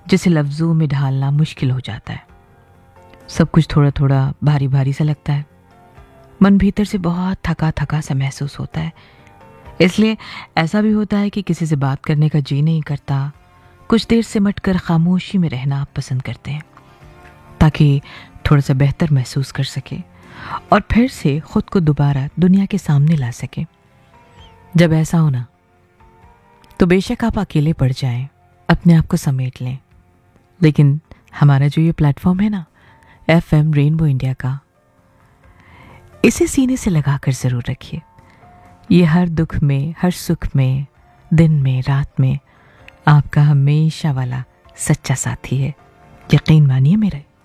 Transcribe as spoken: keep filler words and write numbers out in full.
जिसे लफ्ज़ों में ढालना मुश्किल हो जाता है। सब कुछ थोड़ा थोड़ा भारी भारी सा लगता है। मन भीतर से बहुत थका थका सा महसूस होता है। इसलिए ऐसा भी होता है कि किसी से बात करने का जी नहीं करता। कुछ देर सिमट कर खामोशी में रहना आप पसंद करते हैं, ताकि थोड़ा सा बेहतर महसूस कर सके और फिर से खुद को दोबारा दुनिया के सामने ला सके। जब ऐसा हो ना, तो बेशक आप अकेले पड़ जाएं, अपने आप को समेट लें, लेकिन हमारा जो ये प्लेटफॉर्म है ना, एफ एम रेनबो इंडिया का, इसे सीने से लगा कर ज़रूर रखिए। ये हर दुख में, हर सुख में, दिन में, रात में आपका हमेशा वाला सच्चा साथी है। यकीन मानिए मेरा।